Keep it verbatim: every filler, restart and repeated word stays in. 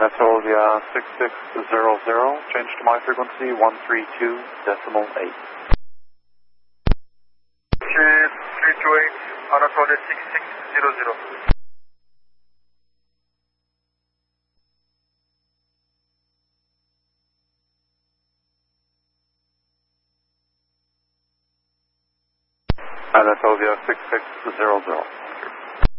Anatolia six six zero zero, change to my frequency one three two decimal eight. three two eight, Anatolia six six zero zero. Anatolia six six zero zero.